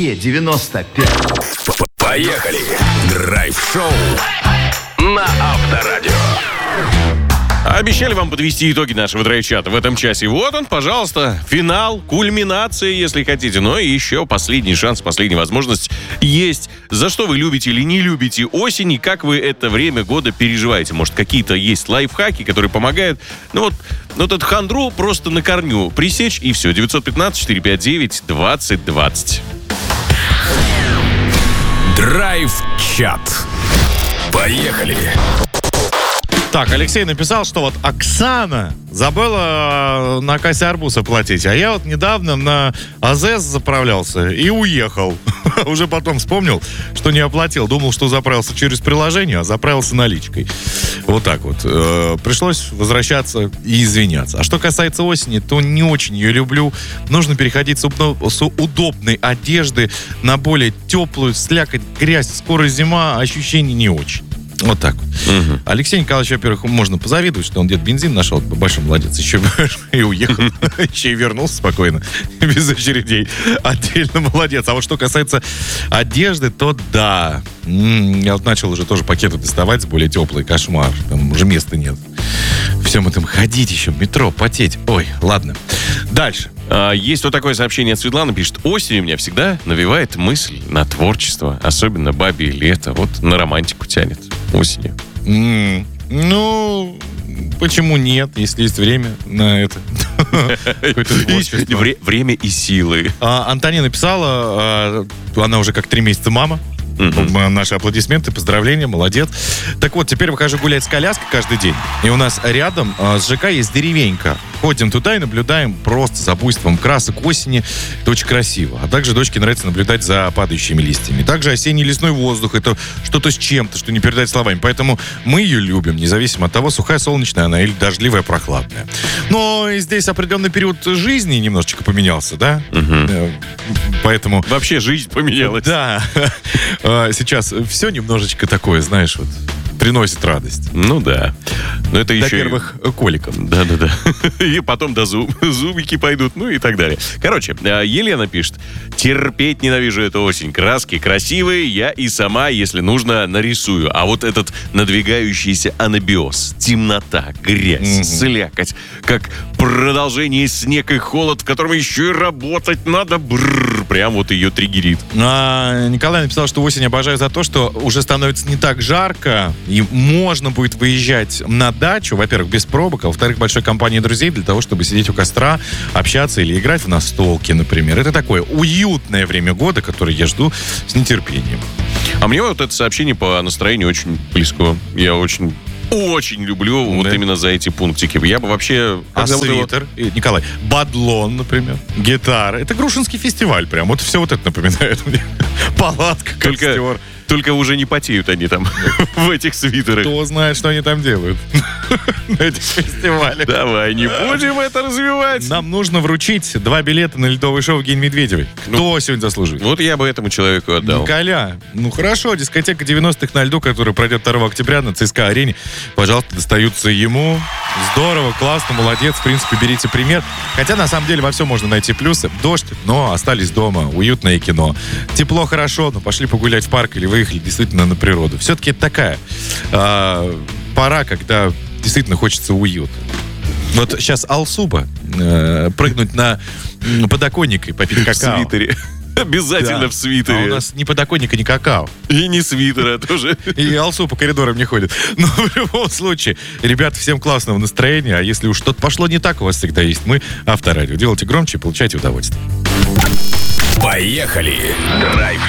Ге-95. Поехали! Драйв-шоу на Авторадио. Обещали вам подвести итоги нашего драйв-чата в этом часе. Вот он, пожалуйста, финал, кульминация, если хотите. Но и еще последний шанс, последняя возможность есть. За что вы любите или не любите осень, и как вы это время года переживаете? Может, какие-то есть лайфхаки, которые помогают? Ну вот эту хандру просто на корню пресечь, и все. 915-459-2020. Драйв-чат. Поехали! Так, Алексей написал, что вот Оксана забыла на кассе арбуз оплатить. А я вот недавно на АЗС заправлялся и уехал. Уже потом вспомнил, что не оплатил. Думал, что заправился через приложение, а заправился наличкой. Вот так вот. Пришлось возвращаться и извиняться. А что касается осени, то не очень ее люблю. Нужно переходить с удобной одежды на более теплую, слякоть, грязь. Скоро зима, ощущений не очень. Вот так вот. Угу. Алексей Николаевич, во-первых, можно позавидовать, что он где-то бензин нашел, большой молодец, еще и уехал, еще и вернулся спокойно, без очередей. Отдельно молодец. А вот что касается одежды, то да. Я вот начал уже тоже пакеты доставать с более теплой, кошмар. Там уже места нет. Всем этом ходить еще, в метро, потеть. Ой, ладно. Дальше. Есть вот такое сообщение от Светланы, пишет: осень у меня всегда навевает мысль на творчество, особенно бабье лето, вот на романтику тянет осенью. Ну, почему нет, если есть время на это? Время и силы. Антонина написала, она уже как 3 месяца мама. Наши аплодисменты, поздравления, молодец. Так вот, теперь выхожу гулять с коляской каждый день. И у нас рядом с ЖК есть деревенька. Ходим туда и наблюдаем просто за буйством красок осени. Это очень красиво. А также дочке нравится наблюдать за падающими листьями. Также осенний лесной воздух. Это что-то с чем-то, что не передать словами. Поэтому мы ее любим, независимо от того, сухая, солнечная она или дождливая, прохладная. Но и здесь определенный период жизни немножечко поменялся, да? Поэтому... Вообще жизнь поменялась. Да. Сейчас все немножечко такое, знаешь, вот, приносит радость. Ну да. Но это еще... До первых коликов. Да-да-да. И потом до зубики пойдут, ну и так далее. Короче, Елена пишет: терпеть ненавижу эту осень. Краски красивые, я и сама, если нужно, нарисую. А вот этот надвигающийся анабиоз, темнота, грязь, слякоть, как продолжение снег и холод, в котором еще и работать надо, прям вот ее триггерит. Николай написал, что осень обожаю за то, что уже становится не так жарко, и можно будет выезжать на дачу, во-первых, без пробок, а во-вторых, большой компанией друзей для того, чтобы сидеть у костра, общаться или играть в настолки, например. Это такое уютное время года, которое я жду с нетерпением. А мне вот это сообщение по настроению очень близко. Я очень люблю вот именно за эти пунктики. Я бы вообще... свитер, Николай, бадлон, например, гитара. Это Грушинский фестиваль прям. Вот все вот это напоминает мне. Палатка, костер. Только уже не потеют они там в этих свитерах. Кто знает, что они там делают на этих фестивалях. Давай, не будем это развивать. Нам нужно вручить 2 билета на ледовое шоу Евгения Медведевой. Кто сегодня заслуживает? Вот я бы этому человеку отдал. Николя, хорошо, дискотека 90-х на льду, которая пройдет 2 октября на ЦСКА-арене. Пожалуйста, достаются ему. Здорово, классно, молодец. В принципе, берите пример. Хотя, на самом деле, во всем можно найти плюсы. Дождь, но остались дома. Уютное кино. Тепло, хорошо, но пошли погулять в парк или выехали действительно на природу. Все-таки это такая пора, когда действительно хочется уюта. Вот сейчас Алсуба прыгнуть на подоконник и попить какао. В свитере. Обязательно в свитере. А у нас ни подоконника, ни какао. И не свитера тоже. И Алсу по коридорам не ходит. Но в любом случае, ребята, всем классного настроения. А если уж что-то пошло не так, у вас всегда есть мы, Авторадио. Делайте громче и получайте удовольствие. Поехали! Драйв